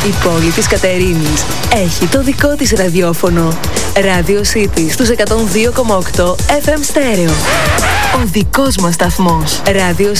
Η πόλη της Κατερίνης έχει το δικό της ραδιόφωνο. Radio City στους 102,8 FM στέρεο. Ο δικός μας σταθμός. Radio